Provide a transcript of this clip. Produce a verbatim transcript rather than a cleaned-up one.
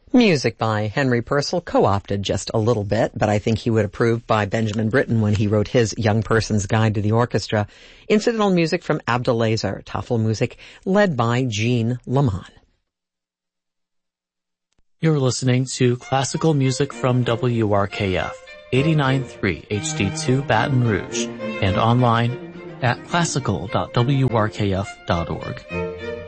Music by Henry Purcell, co-opted just a little bit, but I think he would approve by Benjamin Britten when he wrote his Young Person's Guide to the Orchestra. Incidental music from Abdelazer, Tafel music led by Jean Lamont. You're listening to classical music from W R K F, eighty-nine point three H D two Baton Rouge, and online at classical dot w r k f dot org.